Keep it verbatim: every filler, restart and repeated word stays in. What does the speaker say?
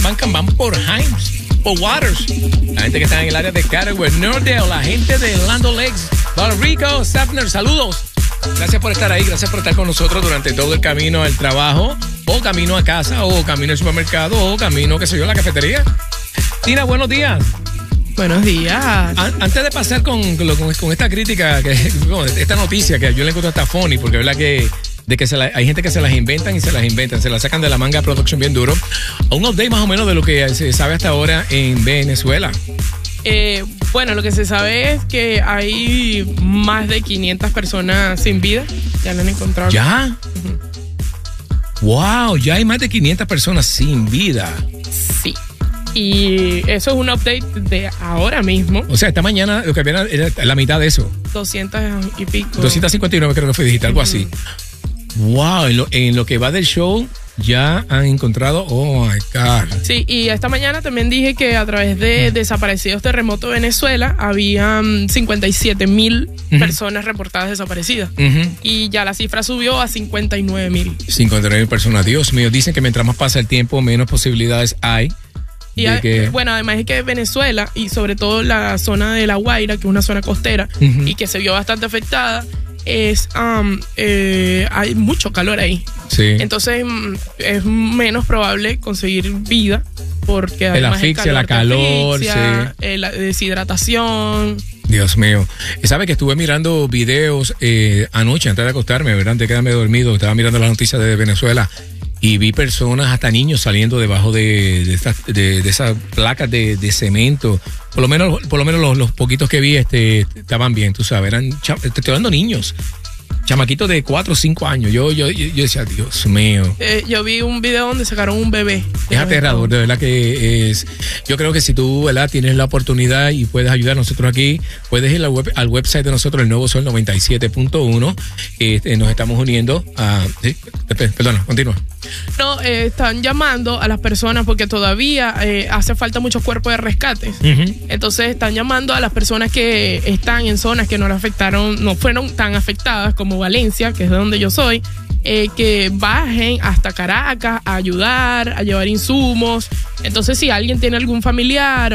bancan van por Himes, por Waters. La gente que está en el área de Cataway, Nordale, la gente de Land O'Lakes, Puerto Rico, Sapner, saludos. Gracias por estar ahí, gracias por estar con nosotros durante todo el camino al trabajo, o camino a casa, o camino al supermercado, o camino, qué sé yo, a la cafetería. Tina, buenos días. Buenos días. An- antes de pasar con, con, con esta crítica, que, con esta noticia que yo le encuentro hasta funny, porque es verdad que, de que se la, hay gente que se las inventan y se las inventan, se las sacan de la manga production bien duro. Un update más o menos de lo que se sabe hasta ahora en Venezuela. Eh, bueno, lo que se sabe es que hay más de quinientas personas sin vida. Ya lo han encontrado. ¿Ya? Uh-huh. Wow, ya hay más de quinientas personas sin vida. Sí. Y eso es un update de ahora mismo. O sea, esta mañana lo que había era la mitad de eso. doscientos y pico. doscientos cincuenta y nueve creo que fue digital, algo uh-huh. así. Wow, en lo, en lo que va del show ya han encontrado, oh my God. Sí, y esta mañana también dije que a través de Desaparecidos Terremoto Venezuela habían cincuenta y siete mil uh-huh. personas reportadas desaparecidas. Uh-huh. Y ya la cifra subió a cincuenta y nueve mil. cincuenta y nueve mil personas, Dios mío. Dicen que mientras más pasa el tiempo, menos posibilidades hay. Y a, que... bueno, además es que Venezuela y sobre todo la zona de La Guaira, que es una zona costera uh-huh. y que se vio bastante afectada, es um, eh, hay mucho calor ahí. Sí. Entonces es menos probable conseguir vida porque el asfixia, la calor, asfixia, sí. eh, la deshidratación. Dios mío. ¿Sabe que estuve mirando videos eh, anoche antes de acostarme, verdad? Antes de quedarme dormido, estaba mirando las noticias de Venezuela y vi personas, hasta niños, saliendo debajo de, de esas de, de esas placas de, de cemento. Por lo menos, por lo menos los, los poquitos que vi este, estaban bien, tú sabes. Eran, te estoy hablando niños. Chamaquitos de cuatro o cinco años. Yo, yo, yo, yo decía, Dios mío. Eh, yo vi un video donde sacaron un bebé. Es aterrador, de verdad que es. Yo creo que si tú, ¿verdad?, tienes la oportunidad y puedes ayudar a nosotros aquí, puedes ir al, web, al website de nosotros, el Nuevo Sol noventa y siete punto uno. Este, nos estamos uniendo a. ¿Sí? Perdona, continúa. No, eh, están llamando a las personas porque todavía eh, hace falta muchos cuerpos de rescate. Uh-huh. Entonces están llamando a las personas que están en zonas que no le afectaron, no fueron tan afectadas como Valencia, que es de donde yo soy, eh, que bajen hasta Caracas a ayudar, a llevar insumos. Entonces, si alguien tiene algún familiar